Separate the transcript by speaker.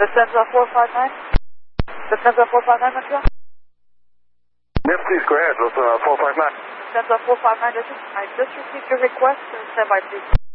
Speaker 1: Lufthansa 459? Lufthansa 459, Montreal?
Speaker 2: Yes, please go ahead. Lufthansa 459.
Speaker 1: Lufthansa 459, I just received your request for standby, please.